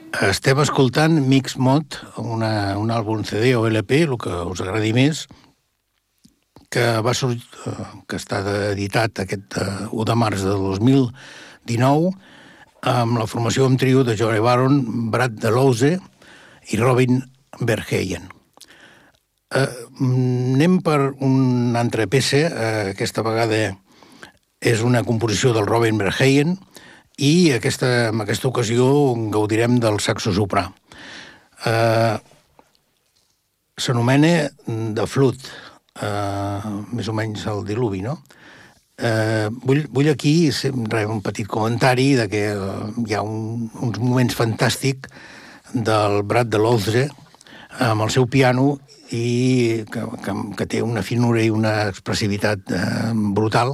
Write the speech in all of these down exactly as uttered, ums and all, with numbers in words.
Estem escoltant Mix Mod, una, un àlbum C D o L P, el que us agradi més, que va sortir, que està editat aquest u de març de dos mil dinou, amb la formació amb trio de Johnny Baron, Brad DeLoze i Robin Verheyen. Eh, anem per una altra peça, eh, aquesta vegada és una composició del Robin Verheyen, i aquesta, en aquesta ocasió gaudirem del saxo soprà. Eh, S'anomena The Flood, eh, més o menys el diluvi, no? Eh, vull, vull aquí un petit comentari de que hi ha un, uns moments fantàstics del Brad DeLoze amb el seu piano i que, que, que té una finura i una expressivitat eh, brutal,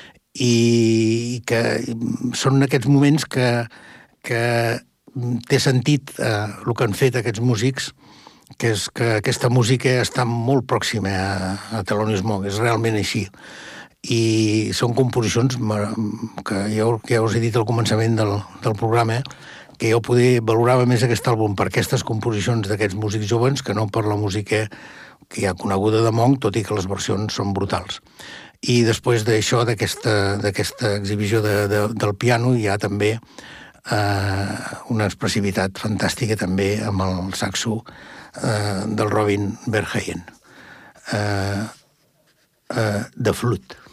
i que són aquests moments que, que té sentit eh, el que han fet aquests músics, que és que aquesta música està molt pròxima a, a Thelonious Monk, és realment així. I són composicions que ja, ja us he dit al començament del, del programa, que jo poder valorava més aquest àlbum per aquestes composicions d'aquests músics joves que no per la música que hi ha coneguda de Monk, tot i que les versions són brutals. I després d'això, d'aquesta exhibició de, de, del piano, hi ha també eh, una expressivitat fantàstica també amb el saxo eh, del Robin Verheyen. Eh, eh, The Flood.